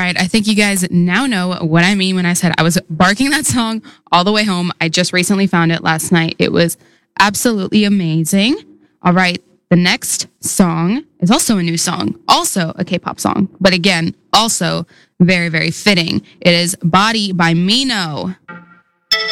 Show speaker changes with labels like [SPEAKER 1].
[SPEAKER 1] right. I think you guys now know what I mean when I said I was barking that song all the way home. I just recently found it last night. It was absolutely amazing. All right. The next song is also a new song, also a K-pop song, but again, also very, very fitting. It is Body by Mino.